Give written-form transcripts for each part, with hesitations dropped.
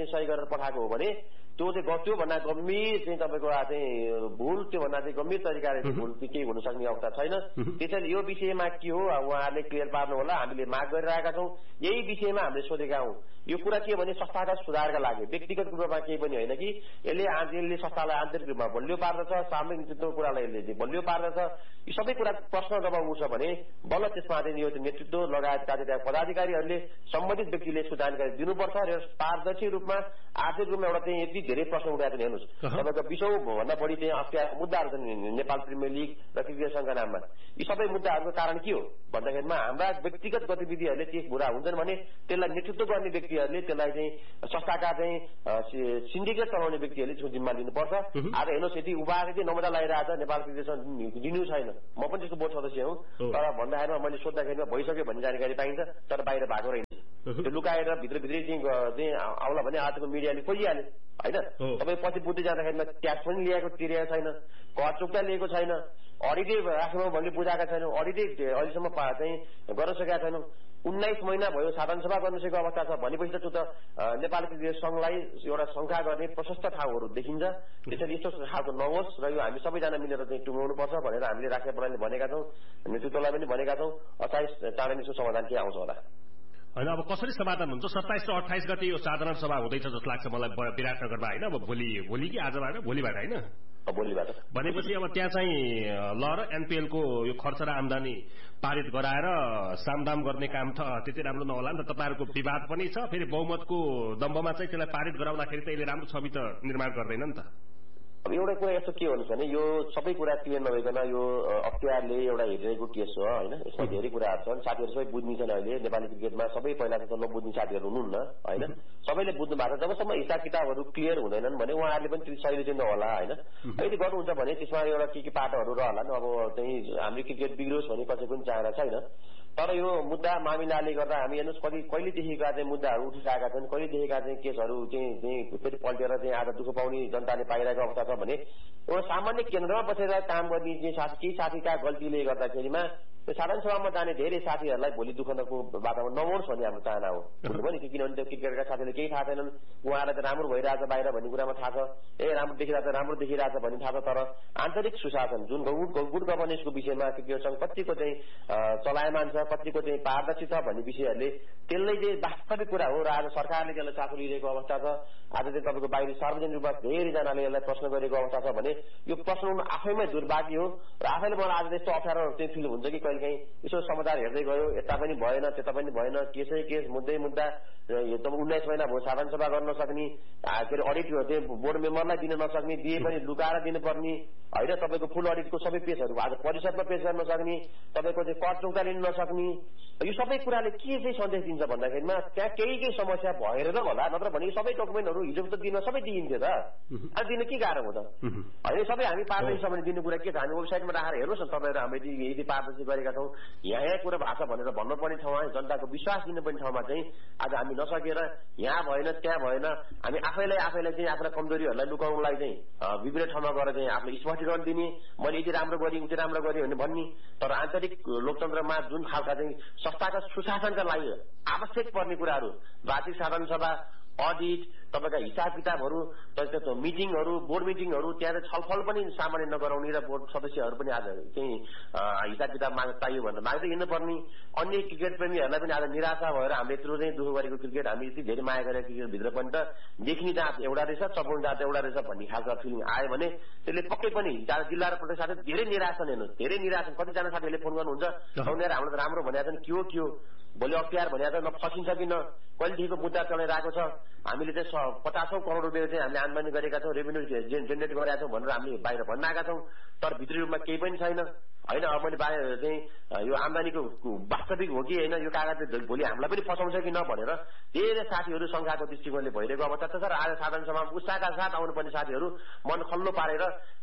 चाहिँ सही गरेर पठाएको हो भने त्यो चाहिँ त्योभन्दा गम्भीर चाहिँ तपाईँको चाहिँ भुल, त्योभन्दा चाहिँ गम्भीर तरिकाले चाहिँ भुल केही हुन सक्ने अवस्था छैन। त्यसैले यो विषयमा के हो उहाँहरूले क्लियर पार्नु होला। हामीले माग गरिरहेका छौँ, यही विषयमा हामीले सोधेका हौँ। यो कुरा के भने संस्थागत सुधारका लागि, व्यक्तिगत रूपमा केही पनि होइन कि यसले संस्थालाई आन्तरिक रूपमा बलियो पार्दछ, सामूहिक नेतृत्वको कुरालाई यसले बलियो पार्दछ। यो सबै कुरा प्रश्न जब उठ्छ भने बल्ल त्यसमा चाहिँ यो नेतृत्व लगायतका त्यहाँ पदाधिकारीहरूले सम्बन्धित व्यक्तिले यसको जानकारी दिनुपर्छ र पारदर्शी रूपमा आर्थिक रूपमा एउटा चाहिँ यति धेरै प्रश्न उठाएको छ। हेर्नुहोस्, तपाईँको 20औं भन्दा बढी चाहिँ अप्ठ्यारो मुद्दाहरू छन् नेपाल प्रिमियर लिग र क्रिकेट संघका नाममा। यी सबै मुद्दाहरूको कारण के हो भन्दाखेरिमा हाम्रा व्यक्तिगत गतिविधिहरूले के बुरा हुन्छन् भने त्यसलाई नेतृत्व गर्ने व्यक्तिहरूले, त्यसलाई चाहिँ संस्थाका चाहिँ सिन्डिकेट चलाउने व्यक्तिहरूले त्यसको जिम्मा लिनुपर्छ। आज हेर्नुहोस्, यति उभाएर यति नमजा लगाइरहेछ नेपाल क्रिकेट दिनु छैन। म पनि त्यसको बोर्ड सदस्य हुँ, तर भन्दाखेरिमा मैले सोद्धाखेरिमा भइसक्यो भन्ने जानकारी पाइन्छ, तर बाहिर भएको रहेछ। त्यो लुकाएर भित्रभित्रै चाहिँ आउला भने आजको मिडियाले खोजिहाल्यो होइन। तपाईँ पछि बुझ्दै जाँदाखेरिमा ट्याक्स पनि ल्याएको तिरेको छैन, कर चुक्ता लिएको छैन, अडिटै राख्नु भन्ने बुझाएका छैनौँ, अडिटै अहिलेसम्म चाहिँ गर्न सकेका छैनौँ। 19 महिना भयो साधारण सभा गर्न सकेको अवस्था छ भनेपछि त त्यो त नेपाल क्रिकेट संघलाई एउटा शङ्का गर्ने प्रशस्त ठाउँहरू देखिन्छ। त्यसैले यस्तो खालको नहोस् र यो हामी सबैजना मिलेर चाहिँ टुङ्गाउनुपर्छ भनेर हामीले राष्ट्रिय प्रणालीले भनेका छौँ, नेतृत्वलाई पनि भनेका छौँ। 28 चाँडै यसको समाधान के आउँछ होला होइन। अब कसरी समाधान हुन्छ? 27 र 28 गते यो साधारण सभा हुँदैछ जस्तो लाग्छ मलाई विराटनगरमा होइन। अब भोलि कि आजबाट? भोलिबाट होइन, भोलिबाट भनेपछि अब त्यहाँ चाहिँ ल र एनपीएल को यो खर्च र आम्दानी पारित गराएर सामदाम गर्ने काम त त्यति राम्रो नहोला नि त। तपाईँहरूको विवाद पनि छ, फेरि बहुमतको दम्बमा चाहिँ त्यसलाई पारित गराउँदाखेरि त यसले राम्रो छवि त निर्माण गर्दैन नि त। अब एउटा कुरा यस्तो के हुन्छ भने यो सबै कुरा क्लियर नभइकन यो अख्तियारले एउटा हेरिरहेको केस हो होइन। यसमा धेरै कुराहरू छन्, साथीहरू सबै बुझ्ने छन्। अहिले नेपाली क्रिकेटमा सबै पहिला त नबुझ्ने साथीहरू हुनुहुन्न होइन, सबैले बुझ्नु भएको छ। जबसम्म हिसाब किताबहरू क्लियर हुँदैनन् भने उहाँहरूले पनि त्यो सही चाहिँ नहोला होइन। यदि गर्नुहुन्छ भने त्यसमा एउटा के पाटोहरू रहलान्। अब चाहिँ हाम्रो क्रिकेट बिग्रियोस् भन्ने कसैको पनि चाहना छैन। तर यो मुद्दा मामिलाले गर्दा हामी हेर्नुहोस् कहिलेदेखिका चाहिँ मुद्दाहरू उठिरहेका छन्, कहिलेदेखिका चाहिँ केसहरू चाहिँ फेरि पल्टेर चाहिँ आज दुःख पाउने जनताले पाइरहेको अवस्था छ भने एउटा सामान्य केन्द्रमा बसेर काम गर्ने चाहिँ केही साथीका गल्तीले गर्दाखेरिमा त्यो साधारण सभामा जाने धेरै साथीहरूलाई भोलि दुःखको वातावरण नहोस् भन्ने हाम्रो चाहना हो। बुझ्नुभयो नि? किनभने त्यो क्रिकेटका साथीहरूले केही थाहा छैनन्, उहाँलाई त राम्रो भइरहेछ बाहिर भन्ने कुरामा थाहा छ, राम्रो देखिरहेछ भन्ने थाहा छ। तर आन्तरिक सुशासन जुन गुड गभर्नेन्सको विषयमा क्रिकेट संघ कतिको चाहिँ चलायमान छ, कतिको चाहिँ पारदर्शी छ भन्ने विषयहरूले त्यसले चाहिँ वास्तविक कुरा हो र आज सरकारले त्यसलाई चासो लिइरहेको अवस्था छ। आज चाहिँ तपाईँको बाहिर सार्वजनिक रूपमा धेरैजनाले यसलाई प्रश्न गरेको अवस्था छ भने यो प्रश्न आफैमै दुर्भाग्य हो र आफैले मलाई आज त्यस्तो अप्ठ्यारो चाहिँ फिल हुन्छ कि कहिलेकाहीँ यसो समाचार हेर्दै गयो, यता पनि भएन त्यता पनि भएन, केसै केस मुद्दै मुद्दा। तब 19 महिना भयो साधारण सभा गर्न नसक्ने, के अरे अडिट चाहिँ बोर्ड मेम्बरलाई दिन नसक्ने, दिए पनि लुकाएर दिनुपर्ने होइन। तपाईँको फुल अडिटको सबै पेजहरू आज परिषदमा पेश गर्न नसक्ने, तपाईँको चाहिँ कर चौका लिन नसक्ने, यो सबै कुराले के चाहिँ सन्देश दिन्छ भन्दाखेरिमा त्यहाँ केही समस्या भएर त होला, नत्र भने सबै डकुमेन्टहरू हिजो त दिन सबै दिइन्थ्यो त। आज दिन के गाह्रो हो त होइन? सबै हामी पारदर्शी छ भने दिने कुरा के छ? हामी वेबसाइटमा राखेर हेर्नुहोस् न, तपाईँहरू हामीले यदि पारदर्शी गरेका छौँ, यहाँ कुरा भएको छ भनेर भन्नुपर्ने ठाउँमा, जनताको विश्वास दिनुपर्ने ठाउँमा चाहिँ आज हामी नसकेर यहाँ भएन त्यहाँ भएन, हामी आफैलाई चाहिँ आफ्ना कमजोरीहरूलाई लुकाउनलाई चाहिँ विभिन्न ठाउँमा गएर चाहिँ आफ्नो स्पष्टीकरण दिने, मैले यति राम्रो गरेँ उति राम्रो गरेँ भने भन्ने। तर आन्तरिक लोकतन्त्रमा जुन खालका चाहिँ संस्थाका सुशासनका लागि आवश्यक पर्ने कुराहरू, वार्षिक साधारण सभा, अडिट, तपाईँका हिसाब किताबहरू, मिटिङहरू, बोर्ड मिटिङहरू, त्यहाँ छलफल पनि सामान्य नगराउने र बोर्ड सदस्यहरू पनि आज चाहिँ हिसाब किताब चाहियो भनेर माग्दै हिँड्नुपर्ने। अन्य क्रिकेट प्रेमीहरूलाई पनि आज निराशा भएर हामीले यत्रो चाहिँ दुःख गरेको क्रिकेट, हामी यति धेरै माया गरेको क्रिकेटभित्र पनि त देखिने दाँत एउटा रहेछ, चपाउने दाँत एउटा रहेछ भन्ने खालको फिलिङ आयो भने त्यसले पक्कै पनि जिल्ला र प्रदेश साथै धेरै निराश छन्। हेर्नुहोस्, धेरै निराश छन्। कतिजना साथीहरूले फोन गर्नुहुन्छ, हाम्रो त राम्रो भनेको छन्, के हो भोलि अख्तियार भने त फसिन्छ कि न, कहिलेदेखिको मुद्दा चलाइरहेको छ, हामीले चाहिँ 50औं करोड रुपियाँ चाहिँ हामीले आमदानी गरेका छौँ, रेभेन्यू जेनेरेट गरेका छौँ भनेर हामीले बाहिर भन्न आएका छौँ, तर भित्री रूपमा केही पनि छैन होइन। अब मैले बाहिर चाहिँ यो आमदानीको वास्तविक हो कि होइन, यो कागज भोलि हामीलाई पनि फसाउँछ कि न भनेर धेरै साथीहरू शङ्काको दृष्टिकोणले भइरहेको अवस्था छ। र आज साधारण सभामा उत्साहका साथ आउनुपर्ने साथीहरू मन खल्लो पारेर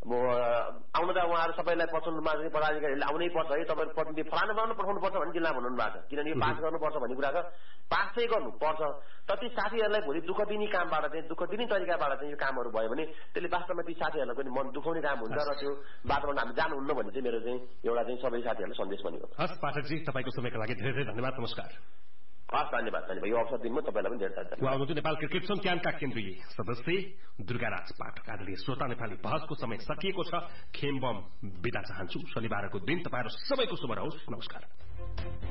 आउनु त उहाँहरू सबैलाई पछाउनुमा पदाधिकारीहरूले आउनै पर्छ है, तपाईँहरू प्रतिनिधि फलानु बनाउनु पठाउनु पर्छ भन्ने जिल्ला भन्नु भएको छ, किनभने यो पास गर्नुपर्छ भन्ने कुरा छ, पास चाहिँ गर्नुपर्छ। तर ती साथीहरूलाई भोलि दुःख दिने कामबाट चाहिँ दुःख दिने तरिकाबाट चाहिँ यो कामहरू भयो भने त्यसले वास्तवमा ती साथीहरूलाई पनि मन दुखाउने काम हुन्छ र त्यो वातावरण हामी जानुहुन्न भन्ने चाहिँ मेरो चाहिँ एउटा चाहिँ सबै साथीहरूलाई सन्देश पनि हो। हस् पाठकजी, तपाईँको समयका लागि धेरै धेरै धन्यवाद, नमस्कार। हस् धन्यवाद यो अवसर दिनमा तपाईँलाई पनि धेरै धन्यवाद। उहाँ हुनुहुन्थ्यो नेपाल क्रिकेट संघका केन्द्रीय सदस्य दुर्गाराज पाठक। आदरणीय श्रोता, नेपाली बहसको समय सकिएको छ। खेम बम बिदा चाहन्छु। शनिबारको दिन तपाईँहरू सबैको शुभ रहोस्। नमस्कार।